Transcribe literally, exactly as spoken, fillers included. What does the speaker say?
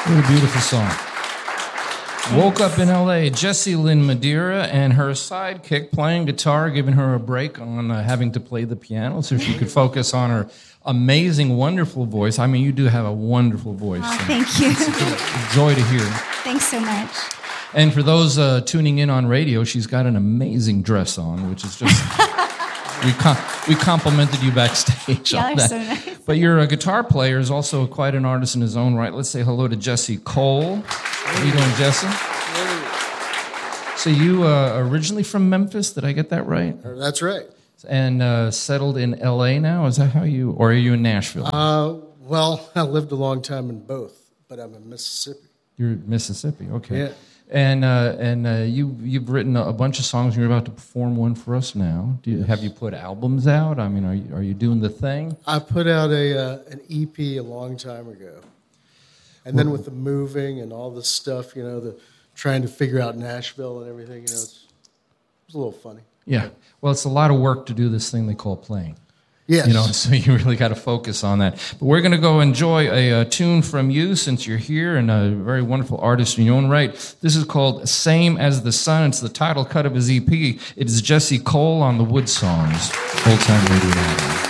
What a beautiful song. Woke Up in L A, Jessie Lynn Madeira, and her sidekick playing guitar, giving her a break on uh, having to play the piano so she could focus on her amazing, wonderful voice. I mean, you do have a wonderful voice. Oh, thank you. It's a joy to hear. Thanks so much. And for those uh, tuning in on radio, she's got an amazing dress on, which is just... we, com- we complimented you backstage Yeah, on they're that. so nice. But your uh, guitar player is also quite an artist in his own right. Let's say hello to Jesse Cole. How are you doing, Jesse? So you uh, originally from Memphis, did I get that right? That's right. And uh, settled in L A now? Is that how you, or are you in Nashville? Uh, well, I lived a long time in both, but I'm in Mississippi. You're in Mississippi, okay. Yeah. And uh, and uh, you you've written a bunch of songs. And you're about to perform one for us now. Do you, Yes. Have you put albums out? I mean, are you are you doing the thing? I put out a uh, an E P a long time ago, and then with the moving and all this stuff, you know, the trying to figure out Nashville and everything, you know, it's, it's a little funny. Yeah. Well, it's a lot of work to do this thing they call playing. Yes. You know, so you really got to focus on that. But we're going to go enjoy a, a tune from you since you're here and a very wonderful artist in your own right. This is called Same as the Sun. It's the title cut of his E P. It is Jesse Cole on the Wood Songs. Old Time Radio.